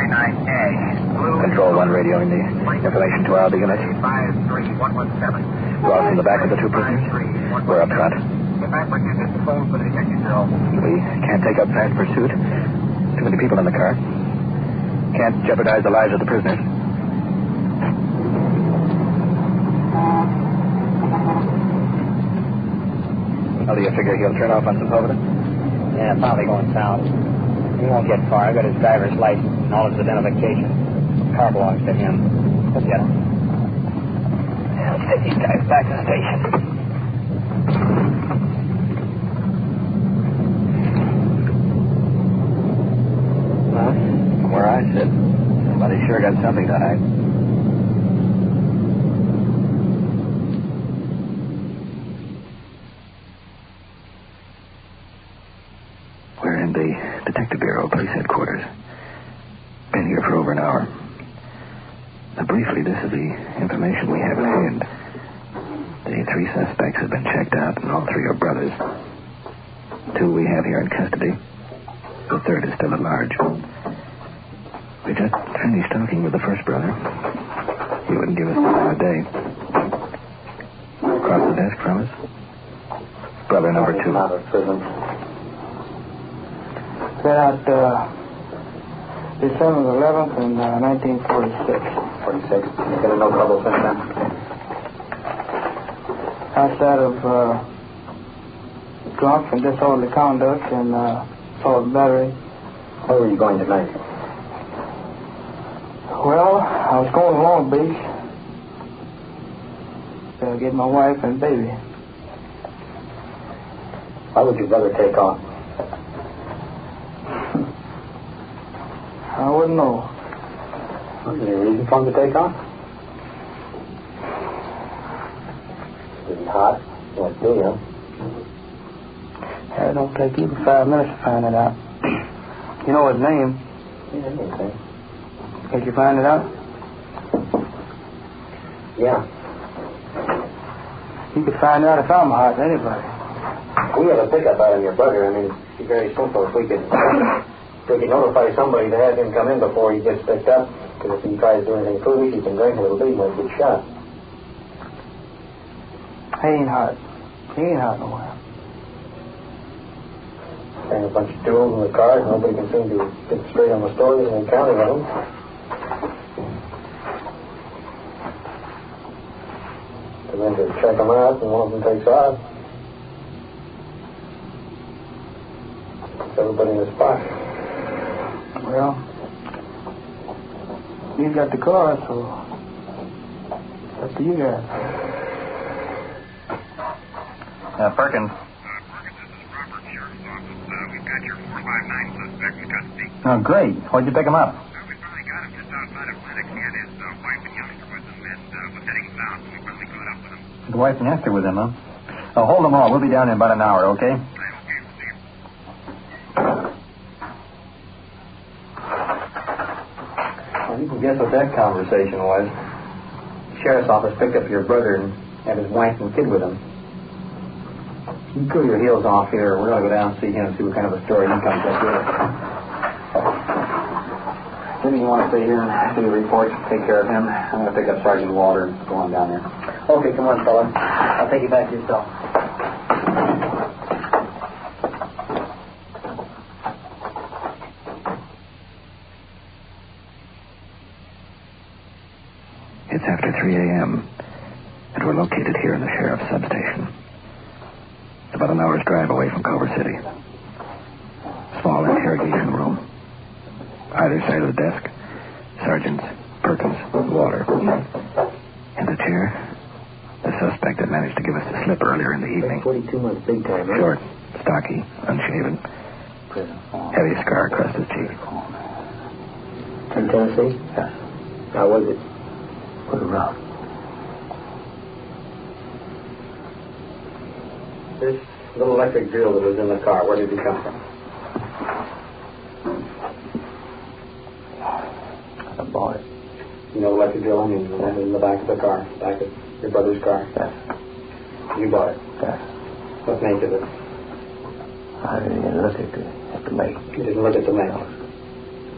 Control 1 radioing the information to our unit. We're out from the back of the two prisoners. We're up front. We can't take up fast pursuit. Too many people in the car. Can't jeopardize the lives of the prisoners. How do you figure he'll turn off on Sepulveda? Yeah, probably going south. He won't get far. I got his driver's license and all his identification. The car belongs to him. Let's get him. Yeah, let's take these guys back to the station. Well, from where I sit, somebody sure got something to hide. We're in the Detective Bureau, Police Headquarters. Been here for over an hour. Now, briefly, this is the information we have at hand. The 3 suspects have been checked out, and all 3 are brothers. 2 we have here in custody. The 3rd is still at large. We just finished talking with the first brother. He wouldn't give us the time of day. Across the desk from us, brother number 2. Out of prison. Got out December 11th in 1946. 46. You got no trouble since then? Outside of drunk and disorderly conduct and assault battery. Where were you going tonight? Well, I was going to Long Beach to get my wife and baby. Why would your brother take off? I wouldn't know. Was there any reason for him to take off? Was he hot? What do you? It don't take even 5 minutes to find it out. You know his name. Yeah, anything. Did you find it out? Yeah. You could find out if I'm hot than anybody. We have a pickup out on your brother. I mean, it's very simple. If we could notify somebody to have him come in before he gets picked up, because if he tries to do anything foolish, he can drink a little bit, he might get shot. He ain't hot. He ain't hot nowhere. And a bunch of tools in the car, nobody can seem to get straight on the stories and counting on them. And then to check them out, and one of them takes off. It's everybody in the spot. Well, you got the car, so up to you guys. Perkins. Perkins, this is Robert, Sheriff's Office. We've got your 459 suspect in custody. Oh, great. Why'd you pick him up? We finally got him just outside of Atlantic. He had his wife and youngster with him and was heading south. We finally caught up with him. His wife and youngster with him, huh? Oh, hold them all. We'll be down in about an hour, okay? Okay, we'll see you. Well, you can guess what that conversation was. The sheriff's office picked up your brother and had his wife and kid with him. You cool your heels off here. We're going to go down and see him, see what kind of a story he comes up with. Jimmy, you want to stay here and do the report, take care of him? I'm going to pick up Sergeant Walter and go on down there. Okay, come on, fella. I'll take you back to your cell. It's after 3 a.m., and we're located here in the sheriff's substation. It's about an hour's drive away from Culver City. Small interrogation room. Either side of the desk, Sergeants Perkins and Walter. In the chair, the suspect that managed to give us the slip earlier in the evening. 42 months big time, right? Short, stocky, unshaven. Heavy scar across his cheek. In Tennessee? Yes. How was it? Pretty rough. This little electric drill that was in the car, where did it come from? I bought it. You know electric drill, I mean, in the back of the car, back of your brother's car? Yes. You bought it? Yes. What make of it? I didn't even look at the make. You didn't look at the make?